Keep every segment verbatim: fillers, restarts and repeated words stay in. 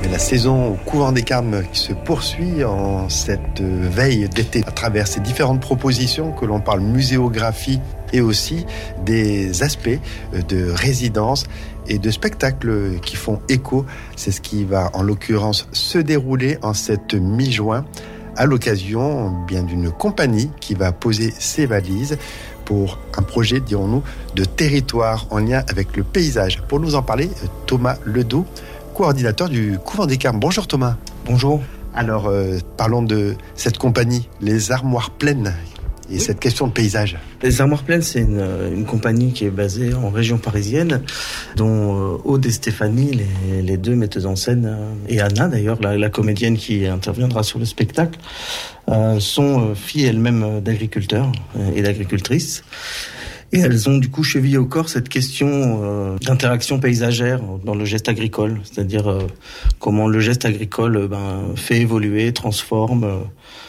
Mais la saison au Couvent des Carmes qui se poursuit en cette veille d'été à travers ces différentes propositions que l'on parle muséographie et aussi des aspects de résidence et de spectacles qui font écho. C'est ce qui va en l'occurrence se dérouler en cette mi-juin à l'occasion bien d'une compagnie qui va poser ses valises pour un projet, dirons-nous, de territoire en lien avec le paysage. Pour nous en parler, Thomas Ledoux, coordinateur du Couvent des Carmes. Bonjour Thomas. Bonjour. Alors, euh, parlons de cette compagnie, les Armoires Pleines, et oui. Cette question de paysage. Les Armoires Pleines, c'est une, une compagnie qui est basée en région parisienne, dont euh, Aude et Stéphanie, les, les deux metteuses en scène, euh, et Anna d'ailleurs, la, la comédienne qui interviendra sur le spectacle, euh, sont euh, filles elles-mêmes d'agriculteurs euh, et d'agricultrices. Et elles ont du coup chevillé au corps cette question euh, d'interaction paysagère dans le geste agricole, c'est-à-dire euh, comment le geste agricole euh, ben, fait évoluer, transforme euh,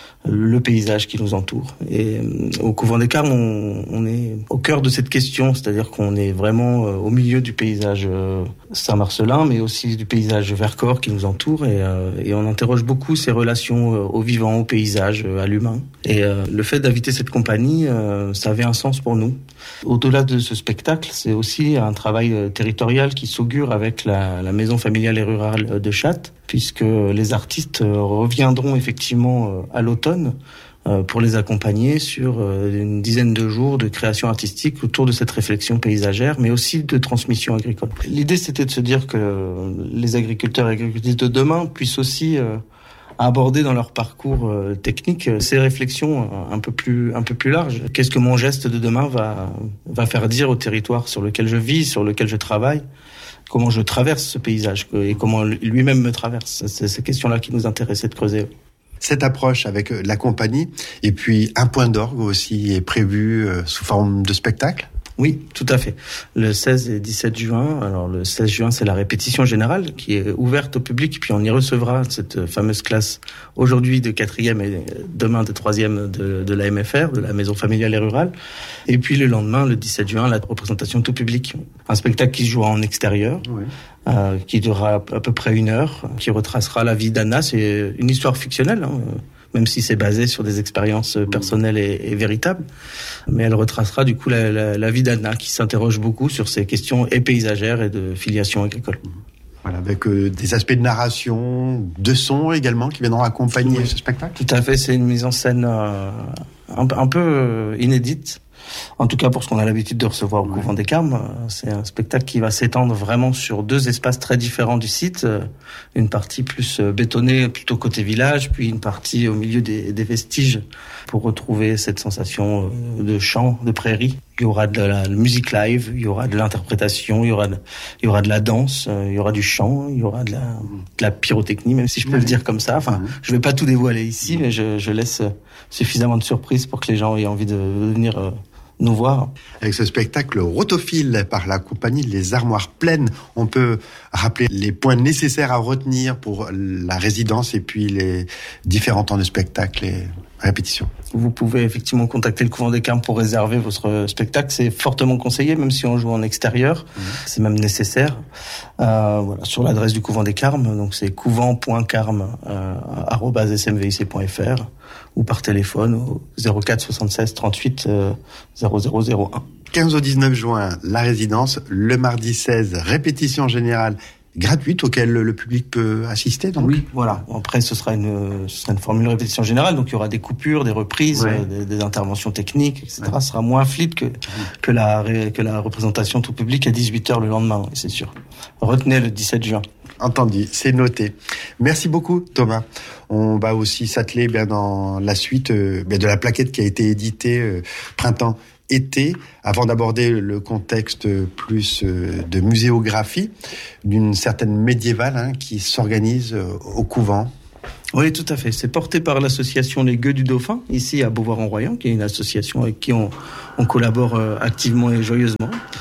le paysage qui nous entoure. Et euh, au Couvent des Carmes, on, on est au cœur de cette question, c'est-à-dire qu'on est vraiment euh, au milieu du paysage euh, Saint-Marcelin, mais aussi du paysage Vercors qui nous entoure, et, euh, et on interroge beaucoup ces relations euh, au vivant, au paysage, euh, à l'humain. Et euh, le fait d'inviter cette compagnie, euh, ça avait un sens pour nous. Au-delà de ce spectacle, c'est aussi un travail euh, territorial qui s'augure avec la, la maison familiale et rurale de Chattes, puisque les artistes euh, reviendront effectivement euh, à l'automne euh, pour les accompagner sur euh, une dizaine de jours de création artistique autour de cette réflexion paysagère, mais aussi de transmission agricole. L'idée, c'était de se dire que les agriculteurs et agricultrices de demain puissent aussi euh, aborder dans leur parcours euh, technique euh, ces réflexions euh, un peu plus un peu plus larges. Qu'est-ce que mon geste de demain va va faire dire au territoire sur lequel je vis, sur lequel je travaille, comment je traverse ce paysage et comment lui-même me traverse. C'est ces questions-là qui nous intéressaient de creuser. Cette approche avec la compagnie et puis un point d'orgue aussi est prévu euh, sous forme de spectacle. Oui, tout à fait. Le seize et dix-sept juin, alors le seize juin, c'est la répétition générale qui est ouverte au public, puis on y recevra cette fameuse classe aujourd'hui de quatrième et demain de troisième de, de la M F R, de la Maison Familiale et Rurale. Et puis le lendemain, le dix-sept juin, la représentation tout public. Un spectacle qui se jouera en extérieur, oui. euh, qui durera à peu près une heure, qui retracera la vie d'Anna. C'est une histoire fictionnelle, hein, même si c'est basé sur des expériences personnelles et, et véritables. Mais elle retracera du coup la, la, la vie d'Anna, qui s'interroge beaucoup sur ces questions et paysagères et de filiation agricole. Voilà, avec euh, des aspects de narration, de son également, qui viendront accompagner oui. ce spectacle. Tout à fait, c'est une mise en scène euh, un, un peu euh, inédite. En tout cas, pour ce qu'on a l'habitude de recevoir au ouais. Couvent des Carmes, c'est un spectacle qui va s'étendre vraiment sur deux espaces très différents du site. Une partie plus bétonnée, plutôt côté village, puis une partie au milieu des, des vestiges pour retrouver cette sensation de chant, de prairie. Il y aura de la musique live, il y aura de l'interprétation, il y aura de, il y aura de la danse, il y aura du chant, il y aura de la, de la pyrotechnie, même si je peux mmh. le dire comme ça. Enfin, mmh. je vais pas tout dévoiler ici, mais je, je laisse suffisamment de surprises pour que les gens aient envie de venir euh, nous voir. Avec ce spectacle rotophile par la compagnie Les Armoires Pleines, on peut rappeler les points nécessaires à retenir pour la résidence et puis les différents temps de spectacle et répétitions. Vous pouvez effectivement contacter le Couvent des Carmes pour réserver votre spectacle. C'est fortement conseillé, même si on joue en extérieur. Mmh. C'est même nécessaire. Euh, voilà, sur l'adresse du Couvent des Carmes, donc c'est couvent point carme arobase s m v i c point f r ou par téléphone au zéro quatre soixante-seize trente-huit zéro zéro zéro un. quinze au dix-neuf juin, la résidence. Le mardi seize, répétition générale gratuite auquel le public peut assister, donc. Oui, voilà. Après, ce sera une, ce sera une formule répétition générale, donc il y aura des coupures, des reprises, ouais. des, des interventions techniques, et cetera. Ouais. Ce sera moins fluide que, que la, que la représentation tout public à dix-huit heures le lendemain, c'est sûr. Retenez le dix-sept juin. Entendu, c'est noté. Merci beaucoup, Thomas. On va aussi s'atteler bien dans la suite euh, bien de la plaquette qui a été éditée euh, printemps été, avant d'aborder le contexte plus de muséographie, d'une certaine médiévale hein, qui s'organise au couvent. Oui, tout à fait. C'est porté par l'association Les Gueux du Dauphin, ici à Beauvoir-en-Royan, qui est une association avec qui on, on collabore activement et joyeusement.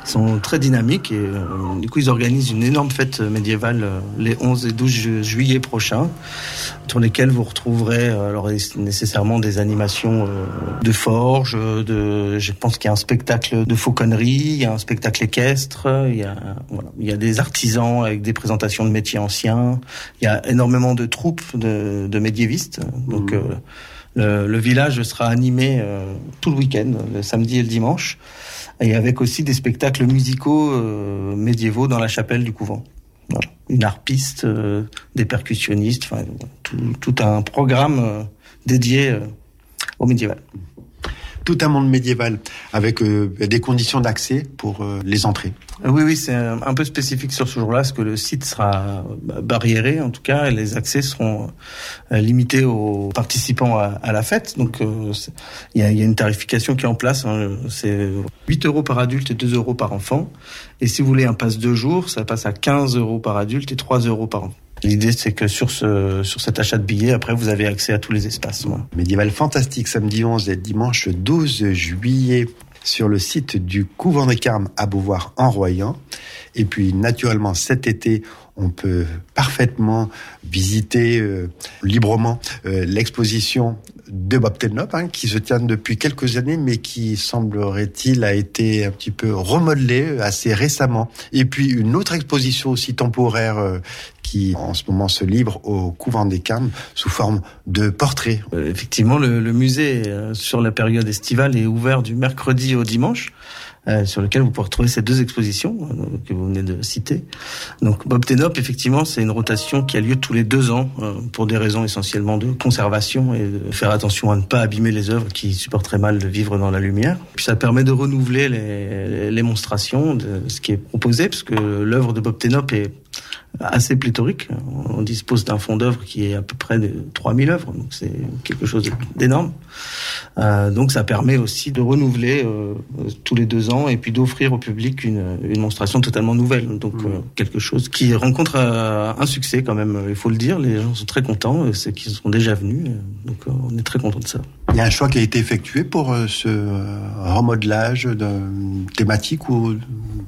sont très dynamiques et euh, du coup ils organisent une énorme fête médiévale euh, les onze et douze ju- juillet prochains, sur lesquels vous retrouverez euh, alors nécessairement des animations euh, de forge, de, je pense qu'il y a un spectacle de fauconnerie, il y a un spectacle équestre, il y a, voilà, il y a des artisans avec des présentations de métiers anciens, il y a énormément de troupes de, de médiévistes, donc mmh. euh, le, le village sera animé euh, tout le week-end, le samedi et le dimanche, et avec aussi des spectacles musicaux euh, médiévaux dans la chapelle du couvent. Voilà. Une harpiste, euh, des percussionnistes, enfin tout, tout un programme euh, dédié euh, au médiéval. Tout un monde médiéval avec euh, des conditions d'accès pour euh, les entrées. Oui, oui, c'est un peu spécifique sur ce jour-là, parce que le site sera barriéré, en tout cas, et les accès seront limités aux participants à, à la fête. Donc, euh, il y a, y a une tarification qui est en place. Hein, c'est huit euros par adulte et deux euros par enfant. Et si vous voulez un pass deux jours, ça passe à quinze euros par adulte et trois euros par enfant. L'idée, c'est que sur ce, sur cet achat de billets, après, vous avez accès à tous les espaces. Ouais. Médiéval fantastique, samedi onze et dimanche douze juillet, sur le site du Couvent des Carmes à Beauvoir en Royan. Et puis, naturellement, cet été, on peut parfaitement visiter euh, librement euh, l'exposition de Bob Telnop, hein, qui se tient depuis quelques années, mais qui, semblerait-il, a été un petit peu remodelée assez récemment. Et puis, une autre exposition aussi temporaire euh, qui, en ce moment, se livre au Couvent des Carmes sous forme de portraits. Euh, effectivement, le, le musée, euh, sur la période estivale, est ouvert du mercredi au dimanche. Euh, sur lequel vous pouvez retrouver ces deux expositions euh, que vous venez de citer. Donc Bob Telnop, effectivement, c'est une rotation qui a lieu tous les deux ans euh, pour des raisons essentiellement de conservation et de faire attention à ne pas abîmer les œuvres qui supporteraient mal de vivre dans la lumière. Puis ça permet de renouveler les, les monstrations de ce qui est proposé, parce que l'œuvre de Bob Telnop est assez pléthorique. On dispose d'un fonds d'œuvre qui est à peu près de trois mille œuvres, donc c'est quelque chose d'énorme. Euh, donc ça permet aussi de renouveler euh, tous les deux ans et puis d'offrir au public une, une monstration totalement nouvelle. Donc mmh. euh, quelque chose qui rencontre euh, un succès quand même, il faut le dire. Les gens sont très contents, c'est qu'ils sont déjà venus, donc euh, on est très contents de ça. Il y a un choix qui a été effectué pour euh, ce remodelage de thématique ou...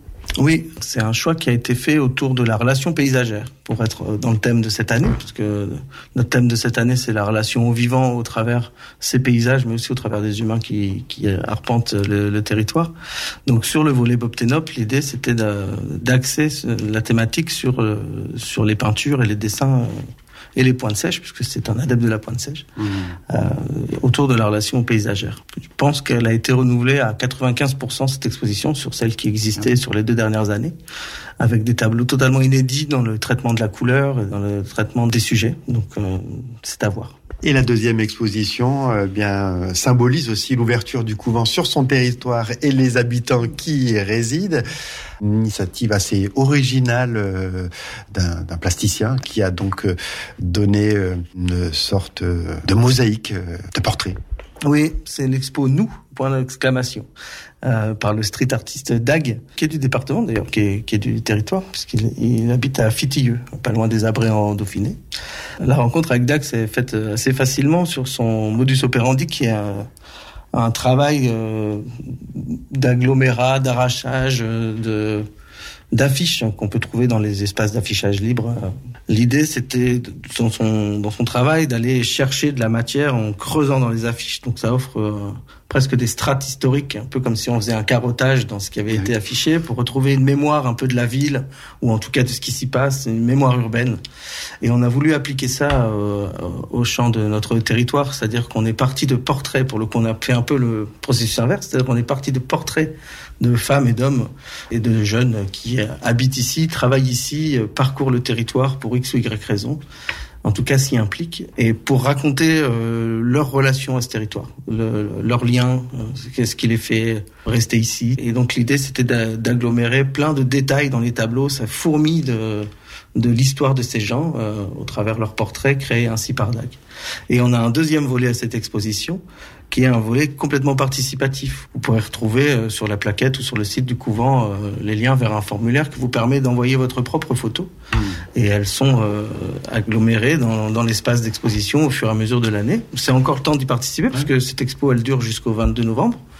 Oui, c'est un choix qui a été fait autour de la relation paysagère, pour être dans le thème de cette année, parce que notre thème de cette année, c'est la relation au vivant au travers ces paysages, mais aussi au travers des humains qui, qui arpentent le, le territoire. Donc sur le volet Bob Telnop, l'idée c'était de, d'axer la thématique sur, sur les peintures et les dessins et les pointes sèches, puisque c'est un adepte de la pointe sèche, mmh. euh, autour de la relation paysagère. Je pense qu'elle a été renouvelée à quatre-vingt-quinze pour cent, cette exposition, sur celle qui existait mmh. sur les deux dernières années, avec des tableaux totalement inédits dans le traitement de la couleur et dans le traitement des sujets. Donc, euh, c'est à voir. Et la deuxième exposition euh, bien symbolise aussi l'ouverture du couvent sur son territoire et les habitants qui y résident. Une initiative assez originale euh, d'un, d'un plasticien qui a donc euh, donné euh, une sorte euh, de mosaïque euh, de portraits. Oui, c'est l'expo Nous, point d'exclamation, euh, par le street artiste Dag, qui est du département d'ailleurs, qui est, qui est du territoire, puisqu'il il habite à Fitilleux, pas loin des Abrets en Dauphiné. La rencontre avec Dag s'est faite assez facilement sur son modus operandi, qui est un, un travail euh, d'agglomérat, d'arrachage, de... d'affiches qu'on peut trouver dans les espaces d'affichage libre. L'idée, c'était, dans son, dans son travail, d'aller chercher de la matière en creusant dans les affiches. Donc ça offre euh, presque des strates historiques, un peu comme si on faisait un carottage dans ce qui avait été affiché, pour retrouver une mémoire un peu de la ville, ou en tout cas de ce qui s'y passe, une mémoire urbaine. Et on a voulu appliquer ça euh, au champ de notre territoire, c'est-à-dire qu'on est parti de portraits, pour le coup on a fait un peu le processus inverse, c'est-à-dire qu'on est parti de portraits de femmes et d'hommes et de jeunes qui habitent ici, travaillent ici, parcourent le territoire pour X ou Y raison, en tout cas s'y impliquent, et pour raconter euh, leur relation à ce territoire, le, leur lien, euh, qu'est-ce qui les fait rester ici. Et donc l'idée c'était d'agglomérer plein de détails dans les tableaux, ça fourmille de, de l'histoire de ces gens euh, au travers leurs portraits créés ainsi par Dag. Et on a un deuxième volet à cette exposition, qui est un volet complètement participatif. Vous pourrez retrouver euh, sur la plaquette ou sur le site du couvent euh, les liens vers un formulaire qui vous permet d'envoyer votre propre photo. Mmh. Et elles sont euh, agglomérées dans, dans l'espace d'exposition au fur et à mesure de l'année. C'est encore le temps d'y participer, ouais. parce que cette expo, elle dure jusqu'au vingt-deux novembre.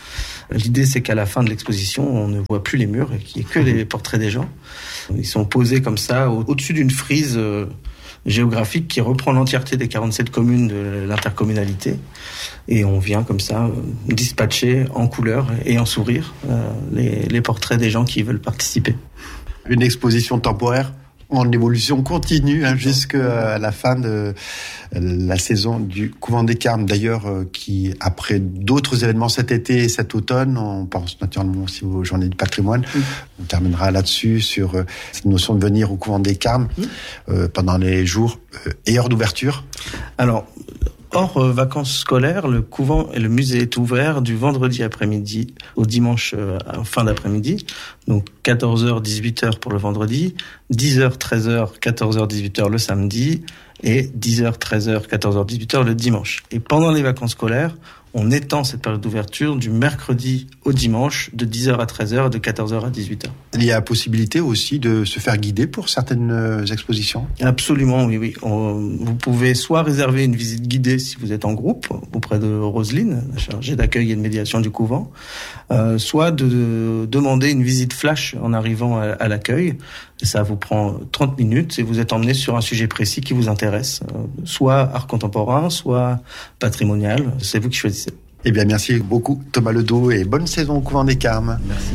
L'idée, c'est qu'à la fin de l'exposition, on ne voit plus les murs et qu'il n'y ait que les portraits des gens. Ils sont posés comme ça, au-dessus d'une frise euh, géographique qui reprend l'entièreté des quarante-sept communes de l'intercommunalité. Et on vient comme ça euh, dispatcher en couleur et en sourire euh, les, les portraits des gens qui veulent participer. Une exposition temporaire en évolution continue hein, jusqu'à la fin de la saison du Couvent des Carmes. D'ailleurs, euh, qui, après d'autres événements cet été et cet automne, on pense naturellement aussi aux Journées du patrimoine, mmh. on terminera là-dessus sur euh, cette notion de venir au Couvent des Carmes mmh. euh, pendant les jours euh, et heures d'ouverture. Alors, hors euh, vacances scolaires, le couvent et le musée est ouvert du vendredi après-midi au dimanche euh, fin d'après-midi. Donc quatorze heures dix-huit heures pour le vendredi, dix heures treize heures, quatorze heures dix-huit heures le samedi et dix heures treize heures, quatorze heures dix-huit heures le dimanche. Et pendant les vacances scolaires, on étend cette période d'ouverture du mercredi au dimanche de dix heures à treize heures et de quatorze heures à dix-huit heures. Il y a possibilité aussi de se faire guider pour certaines expositions ? Absolument, oui, oui. On, vous pouvez soit réserver une visite guidée si vous êtes en groupe auprès de Roselyne, la chargée d'accueil et de médiation du couvent, euh, soit de, de demander une visite flash en arrivant à, à l'accueil. Ça vous prend trente minutes et vous êtes emmené sur un sujet précis qui vous intéresse, euh, soit art contemporain, soit patrimonial. C'est vous qui choisissez. Eh bien, merci beaucoup Thomas Ledoux et bonne saison au Couvent des Carmes. Merci.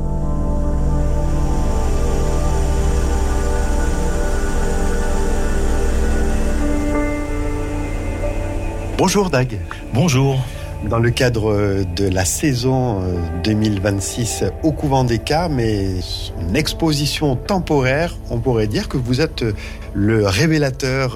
Bonjour Dag. Bonjour. Dans le cadre de la saison deux mille vingt-six au Couvent des Carmes et son exposition temporaire, on pourrait dire que vous êtes le révélateur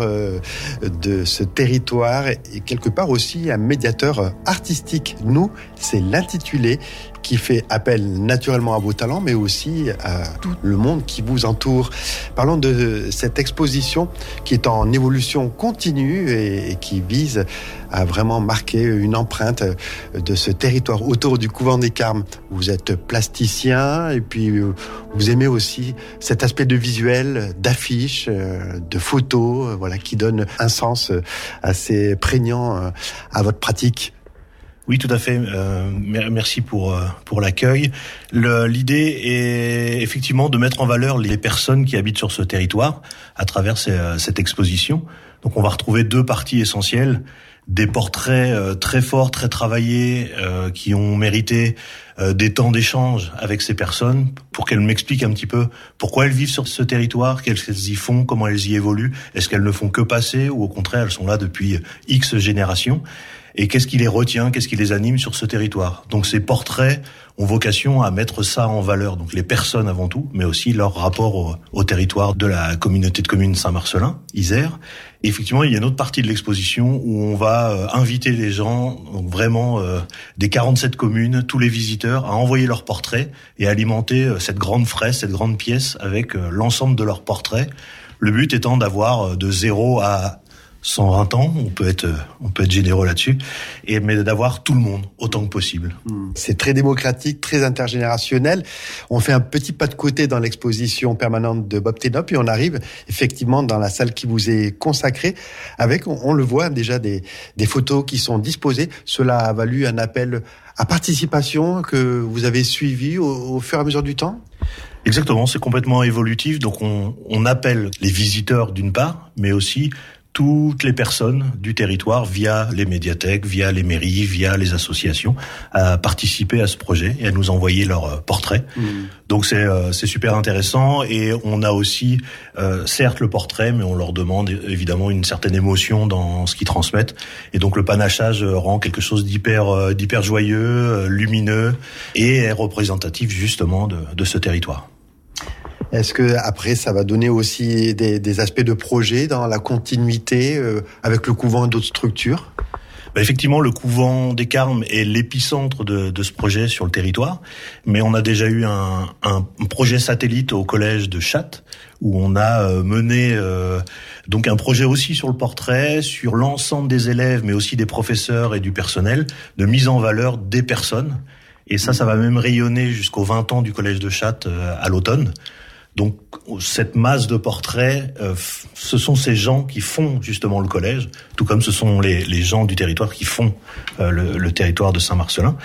de ce territoire et quelque part aussi un médiateur artistique. Nous, c'est l'intitulé qui fait appel naturellement à vos talents, mais aussi à tout le monde qui vous entoure. Parlons de cette exposition qui est en évolution continue et qui vise à vraiment marquer une empreinte de ce territoire autour du Couvent des Carmes. Vous êtes plasticien et puis vous aimez aussi cet aspect de visuel, d'affiches, de photos, voilà, qui donne un sens assez prégnant à votre pratique. Oui, tout à fait. Euh, merci pour euh, pour l'accueil. Le, l'idée est effectivement de mettre en valeur les personnes qui habitent sur ce territoire à travers ces, cette exposition. Donc, on va retrouver deux parties essentielles. Des portraits euh, très forts, très travaillés, euh, qui ont mérité euh, des temps d'échange avec ces personnes pour qu'elles m'expliquent un petit peu pourquoi elles vivent sur ce territoire, qu'est-ce qu'elles y font, comment elles y évoluent, est-ce qu'elles ne font que passer ou au contraire elles sont là depuis X générations. Et qu'est-ce qui les retient, qu'est-ce qui les anime sur ce territoire. Donc ces portraits ont vocation à mettre ça en valeur, donc les personnes avant tout, mais aussi leur rapport au, au territoire de la communauté de communes Saint-Marcellin, Isère. Et effectivement, il y a une autre partie de l'exposition où on va euh, inviter les gens, donc vraiment euh, des quarante-sept communes, tous les visiteurs, à envoyer leurs portraits et à alimenter euh, cette grande fresque, cette grande pièce avec euh, l'ensemble de leurs portraits. Le but étant d'avoir euh, de zéro à cent vingt ans, on peut être, on peut être généreux là-dessus, et mais d'avoir tout le monde autant que possible. C'est très démocratique, très intergénérationnel. On fait un petit pas de côté dans l'exposition permanente de Bob Tenop et on arrive effectivement dans la salle qui vous est consacrée avec, on, on le voit déjà, des, des photos qui sont disposées. Cela a valu un appel à participation que vous avez suivi au, au fur et à mesure du temps ? Exactement, c'est complètement évolutif. Donc on, on appelle les visiteurs d'une part, mais aussi toutes les personnes du territoire via les médiathèques, via les mairies, via les associations, à participer à ce projet et à nous envoyer leurs portraits. Mmh. Donc c'est euh, c'est super intéressant et on a aussi euh, certes le portrait, mais on leur demande évidemment une certaine émotion dans ce qu'ils transmettent. Et donc le panachage rend quelque chose d'hyper euh, d'hyper joyeux, euh, lumineux et est représentatif justement de, de ce territoire. Est-ce que après ça va donner aussi des, des aspects de projet dans la continuité euh, avec le couvent et d'autres structures ? Bah effectivement, le couvent des Carmes est l'épicentre de, de ce projet sur le territoire, mais on a déjà eu un, un projet satellite au collège de Chatte où on a mené euh, donc un projet aussi sur le portrait, sur l'ensemble des élèves, mais aussi des professeurs et du personnel, de mise en valeur des personnes. Et ça, ça va même rayonner jusqu'aux vingt ans du collège de Chatte euh, à l'automne. Donc cette masse de portraits, euh, f- ce sont ces gens qui font justement le collège, tout comme ce sont les, les gens du territoire qui font euh, le, le territoire de Saint-Marcellin.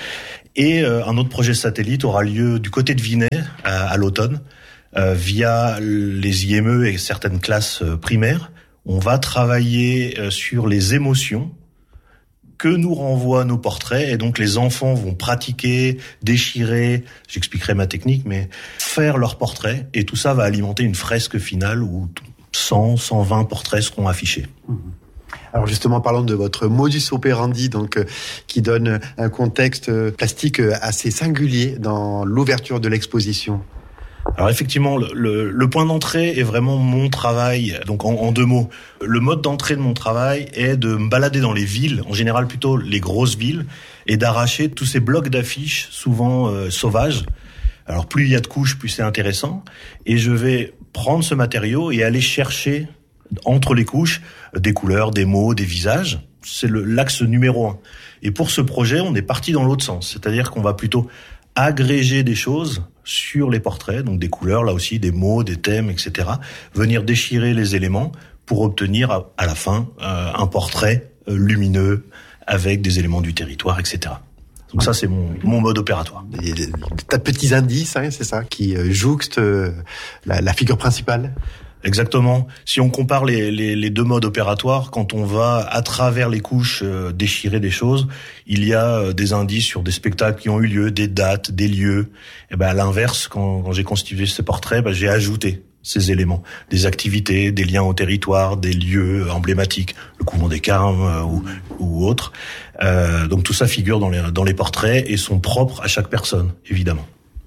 Et euh, un autre projet satellite aura lieu du côté de Vinay à, à l'automne, euh, via les I M E et certaines classes euh, primaires. On va travailler euh, sur les émotions que nous renvoient nos portraits, et donc les enfants vont pratiquer, déchirer, j'expliquerai ma technique, mais faire leurs portraits, et tout ça va alimenter une fresque finale où cent, cent vingt portraits seront affichés. Mmh. Alors justement, parlons de votre modus operandi, donc euh, qui donne un contexte euh, plastique euh, assez singulier dans l'ouverture de l'exposition. Alors effectivement, le, le, le point d'entrée est vraiment mon travail. Donc en, en deux mots, le mode d'entrée de mon travail est de me balader dans les villes, en général plutôt les grosses villes, et d'arracher tous ces blocs d'affiches, souvent euh, sauvages. Alors plus il y a de couches, plus c'est intéressant. Et je vais prendre ce matériau et aller chercher entre les couches des couleurs, des mots, des visages. C'est le, l'axe numéro un. Et pour ce projet, on est parti dans l'autre sens. C'est-à-dire qu'on va plutôt agréger des choses sur les portraits, donc des couleurs, là aussi, des mots, des thèmes, et cetera. Venir déchirer les éléments pour obtenir à, à la fin euh, un portrait euh, lumineux avec des éléments du territoire, et cetera. Donc ça, c'est mon, mon mode opératoire. Des, des tas de petits indices, hein, c'est ça, qui euh, jouxtent euh, la, la figure principale. Exactement. Si on compare les, les, les deux modes opératoires, quand on va à travers les couches euh, déchirer des choses, il y a euh, des indices sur des spectacles qui ont eu lieu, des dates, des lieux. Et ben à l'inverse, quand, quand j'ai constitué ce portrait, ben j'ai ajouté ces éléments, des activités, des liens au territoire, des lieux emblématiques, le couvent des Carmes euh, ou, ou autres. Euh, donc tout ça figure dans les, dans les portraits et sont propres à chaque personne, évidemment.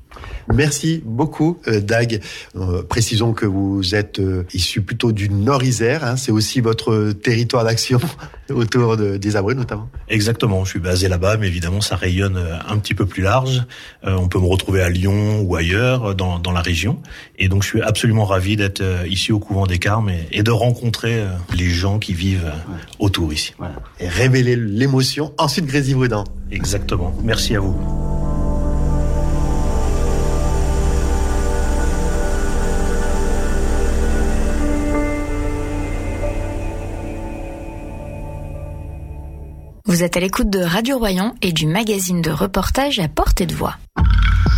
Merci beaucoup, euh, Dag. Euh, précisons que vous êtes euh, issu plutôt du Nord-Isère. Hein, c'est aussi votre territoire d'action autour de, des Abruzzes, notamment. Exactement. Je suis basé là-bas, mais évidemment, ça rayonne un petit peu plus large. Euh, on peut me retrouver à Lyon ou ailleurs dans, dans la région. Et donc, je suis absolument ravi d'être euh, ici au couvent des Carmes et, et de rencontrer euh, les gens qui vivent euh, ouais. autour ici. Voilà. Et révéler l'émotion. Ensuite, Grésivaudan. Exactement. Merci à vous. Vous êtes à l'écoute de Radio Royan et du magazine de reportage à portée de voix.